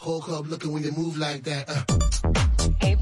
Whole club looking when you move like that. Hey